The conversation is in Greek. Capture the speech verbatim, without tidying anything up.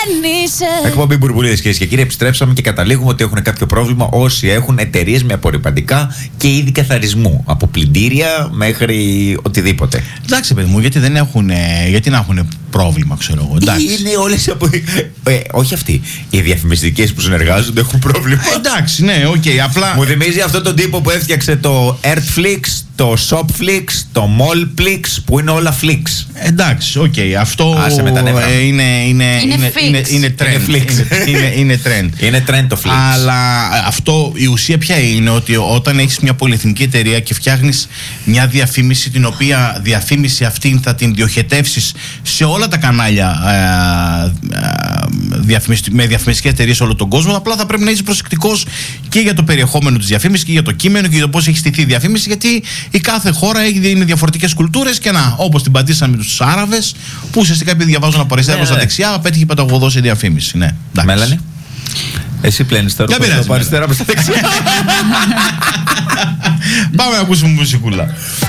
Εκπομπή Μπουρμπουλίδες, κυρίες και κύριοι. Επιστρέψαμε και καταλήγουμε ότι έχουν κάποιο πρόβλημα όσοι έχουν εταιρείες με απορρυπαντικά και είδη καθαρισμού. Από πλυντήρια μέχρι οτιδήποτε. Εντάξει, παιδί μου, γιατί δεν έχουν. Γιατί να έχουν πρόβλημα, ξέρω εγώ. Εντάξει. Είναι όλες από. Ε, όχι αυτοί. Οι διαφημιστικές που συνεργάζονται έχουν πρόβλημα. Ε, εντάξει, ναι, οκ. Okay, απλά. Μου θυμίζει αυτόν τον τύπο που έφτιαξε το Earthflix, το Shopflix, το Mallflix, που είναι όλα Flix. Εντάξει, οκ. Okay, αυτό Άσε με τα νεύρα. Ε, είναι, είναι, είναι, είναι, είναι, είναι trend. Είναι, είναι, είναι trend. Είναι trend το Flix. Αλλά αυτό, η ουσία ποια είναι, ότι όταν έχεις μια πολυεθνική εταιρεία και φτιάχνεις μια διαφήμιση, την οποία διαφήμιση αυτή θα την διοχετεύσεις σε όλα τα κανάλια ε, ε, με διαφημιστικές εταιρείες σε όλο τον κόσμο, απλά θα πρέπει να είσαι προσεκτικός και για το περιεχόμενο της διαφήμισης και για το κείμενο και για το πώς έχει στηθεί η διαφήμιση, γιατί η κάθε χώρα είναι διαφορετικές κουλτούρες και να, όπως την πατήσαμε τους Άραβες, που ουσιαστικά επειδή διαβάζουν από αριστερά προς τα δεξιά, πέτυχε πεντακόσια διαφήμιση. Ναι, Μέλανη. Εσύ πλένεις τώρα από αριστερά προς τα δεξιά. Πάμε να ακούσουμε μουσικούλα.